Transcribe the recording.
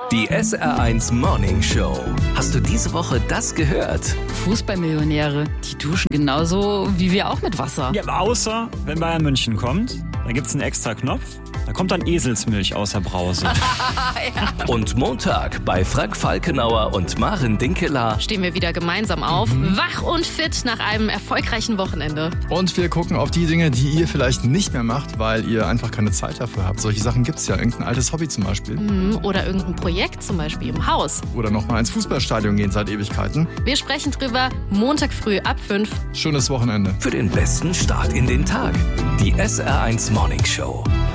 Die SR1 Morning Show. Hast du diese Woche das gehört? Fußballmillionäre, die duschen genauso wie wir auch mit Wasser. Ja, außer wenn Bayern München kommt, da gibt's einen extra Knopf. Da kommt dann Eselsmilch aus der Brause. Und Montag bei Frank Falkenauer und Maren Dinkeler Stehen wir wieder gemeinsam auf, wach und fit nach einem erfolgreichen Wochenende. Und wir gucken auf die Dinge, die ihr vielleicht nicht mehr macht, weil ihr einfach keine Zeit dafür habt. Solche Sachen gibt's ja. Irgendein altes Hobby zum Beispiel. Oder irgendein Projekt, zum Beispiel im Haus. Oder nochmal ins Fußballstadion gehen seit Ewigkeiten. Wir sprechen drüber Montag früh ab 5. Schönes Wochenende. für den besten Start in den Tag. Die SR1 Morning Show.